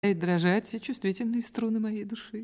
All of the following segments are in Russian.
и дрожать все чувствительные струны моей души.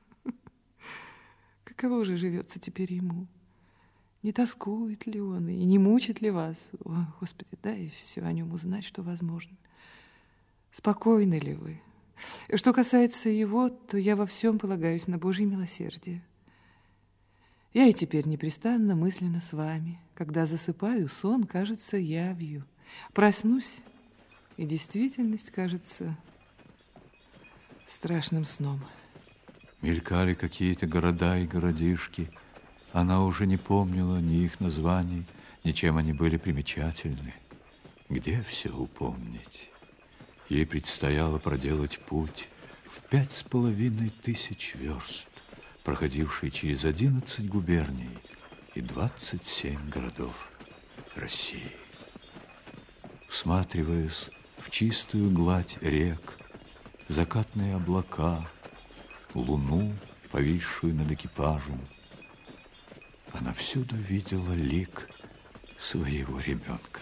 Каково же живется теперь ему? Не тоскует ли он и не мучит ли вас? О, Господи, дай все о нем узнать, что возможно. Спокойны ли вы? Что касается его, то я во всем полагаюсь на Божье милосердие. Я и теперь непрестанно мысленно с вами. Когда засыпаю, сон кажется явью. Проснусь, и действительность кажется страшным сном. Мелькали какие-то города и городишки. Она уже не помнила ни их названий, ни чем они были примечательны. Где все упомнить? Ей предстояло проделать путь в 5500 верст, проходивший через 11 губерний и 27 городов России. Всматриваясь в чистую гладь рек, закатные облака, луну, повисшую над экипажем, она всюду видела лик своего ребенка.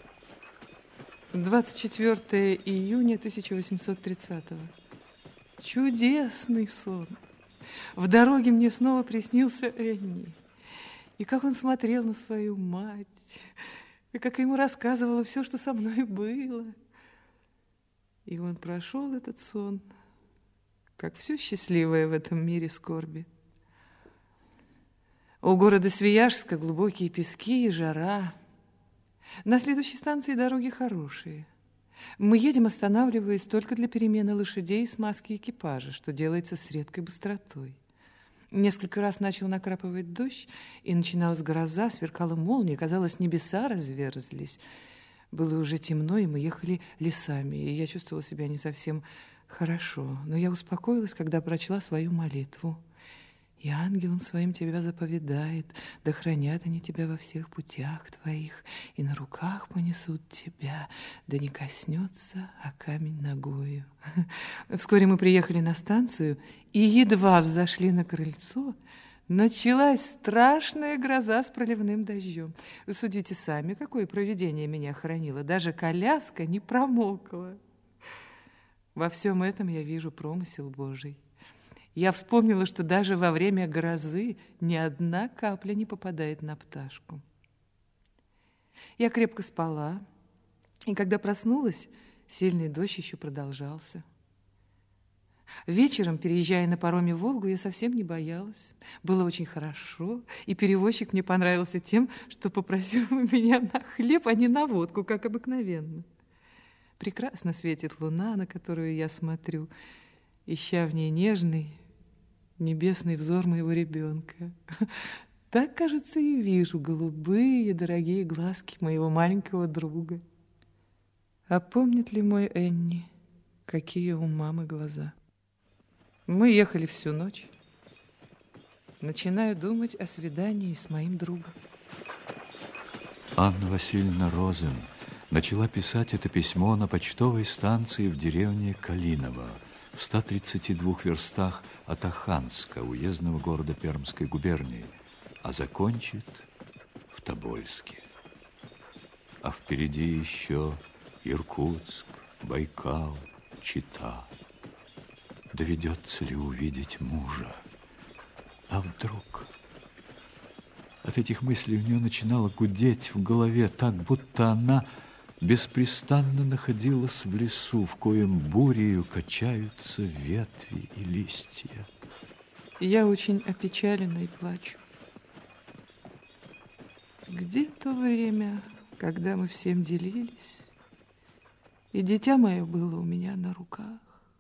24 июня 1830-го. Чудесный сон. В дороге мне снова приснился Энни. И как он смотрел на свою мать, и как ему рассказывала все, что со мной было. И он прошел этот сон, как все счастливое в этом мире скорби. У города Свияжска глубокие пески и жара. На следующей станции дороги хорошие. Мы едем, останавливаясь только для перемены лошадей и смазки экипажа, что делается с редкой быстротой. Несколько раз начал накрапывать дождь, и начиналась гроза, сверкала молния, казалось, небеса разверзлись. Было уже темно, и мы ехали лесами, и я чувствовала себя не совсем хорошо. Но я успокоилась, когда прочла свою молитву. «И ангелом своим тебя заповедает, да хранят они тебя во всех путях твоих, и на руках понесут тебя, да не коснется о камень ногою». Вскоре мы приехали на станцию, и едва взошли на крыльцо, началась страшная гроза с проливным дождем. Вы судите сами, какое провидение меня хранило. Даже коляска не промокла. Во всем этом я вижу промысел Божий. Я вспомнила, что даже во время грозы ни одна капля не попадает на пташку. Я крепко спала, и когда проснулась, сильный дождь еще продолжался. Вечером, переезжая на пароме в Волгу, я совсем не боялась. Было очень хорошо, и перевозчик мне понравился тем, что попросил меня на хлеб, а не на водку, как обыкновенно. Прекрасно светит луна, на которую я смотрю, ища в ней нежный, небесный взор моего ребенка. Так, кажется, и вижу голубые, дорогие глазки моего маленького друга. А помнит ли мой Энни, какие у мамы глаза? Мы ехали всю ночь. Начинаю думать о свидании с моим другом. Анна Васильевна Розен начала писать это письмо на почтовой станции в деревне Калиново, в 132 верстах от Оханска, уездного города Пермской губернии, а закончит в Тобольске. А впереди еще Иркутск, Байкал, Чита. Доведется ли увидеть мужа? А вдруг? От этих мыслей у нее начинало гудеть в голове, так будто она беспрестанно находилась в лесу, в коем бурею качаются ветви и листья. Я очень опечалена и плачу. Где то время, когда мы всем делились, и дитя мое было у меня на руках?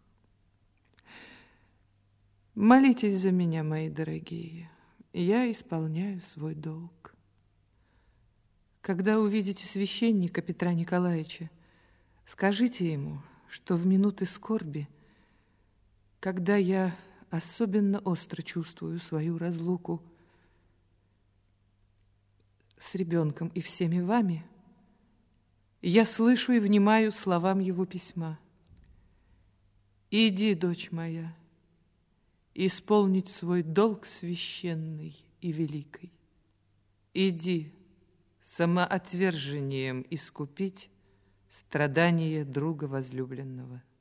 Молитесь за меня, мои дорогие, я исполняю свой долг. Когда увидите священника Петра Николаевича, скажите ему, что в минуты скорби, когда я особенно остро чувствую свою разлуку с ребенком и всеми вами, я слышу и внимаю словам его письма. «Иди, дочь моя, исполнить свой долг священный и великий. Иди, самоотвержением искупить страдания друга возлюбленного».